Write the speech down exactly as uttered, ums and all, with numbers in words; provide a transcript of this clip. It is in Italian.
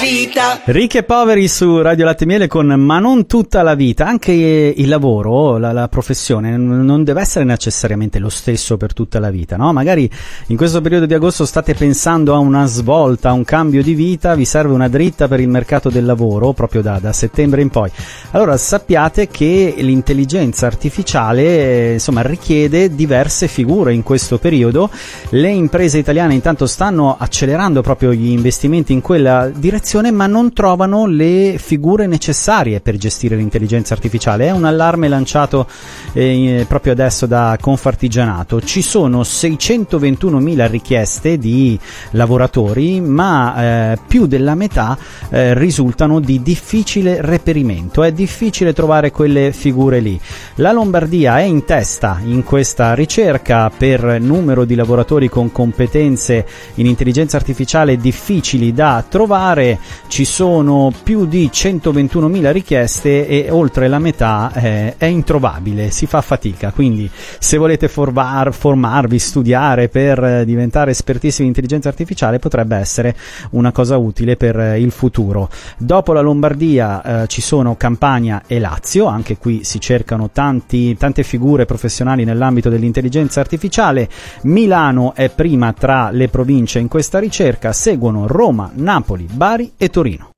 vita. Ricchi e poveri su Radio Latte e Miele con Ma non tutta la vita. Anche il lavoro, la, la professione non deve essere necessariamente lo stesso per tutta la vita, no? Magari in questo periodo di agosto state pensando a una svolta, a un cambio di vita, vi serve una dritta per il mercato del lavoro proprio da, da settembre in poi. Allora sappiate che l'intelligenza artificiale eh, insomma richiede diverse figure in questo periodo. Le imprese italiane intanto stanno accelerando proprio gli investimenti in quella direzione, ma non trovano le figure necessarie per gestire l'intelligenza artificiale. È un allarme lanciato eh, proprio adesso da Confartigianato. Ci sono seicentoventunomila richieste di lavoratori, ma eh, più della metà eh, risultano di difficile reperimento. È difficile trovare quelle figure lì. La Lombardia è in testa in questa ricerca per numero di lavoratori con competenze in intelligenza artificiale difficili da trovare. Ci sono più di centoventunomila richieste e oltre la metà eh, è introvabile, si fa fatica. Quindi se volete formar, formarvi, studiare per diventare espertissimi in intelligenza artificiale, potrebbe essere una cosa utile per il futuro. Dopo la Lombardia eh, ci sono Campania e Lazio, anche qui si cercano tanti, tante figure professionali nell'ambito dell'intelligenza artificiale. Milano è prima tra le province in questa ricerca, seguono Roma, Napoli, Bari e Torino.